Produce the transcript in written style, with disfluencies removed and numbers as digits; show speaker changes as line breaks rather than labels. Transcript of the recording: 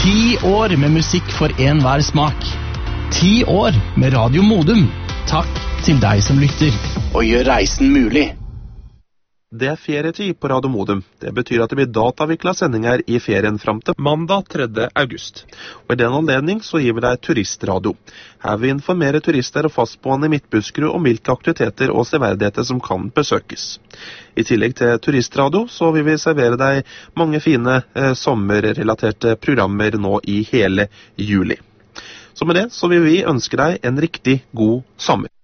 10 år med musikk for enhver smak. 10 år med Radio Modum. Takk til deg som lytter, og gjør reisen mulig.
Det er ferietid på Radio Modum. Det betyr at det blir dataviklet sendinger i ferien frem til mandag 3. august. Og i den anledning så gir vi deg turistradio. Her vil vi informere turister og fastboende i Midtbuskerud om hvilke aktiviteter og severdigheter som kan besøkes. I tillegg til turistradio så vil vi servere deg mange fine sommerrelaterte programmer nå i hele juli. Så med det så vil vi ønske deg en riktig god sommer.